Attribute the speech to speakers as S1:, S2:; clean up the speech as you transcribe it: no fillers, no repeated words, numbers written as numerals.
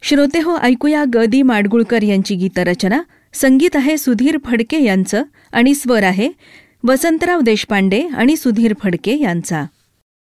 S1: श्रोते हो, ऐकूया ग दी माडगुळकर यांची गीतरचना. संगीत आहे सुधीर फडके यांचं आणि स्वर आहे वसंतराव देशपांडे आणि सुधीर फडके यांचा.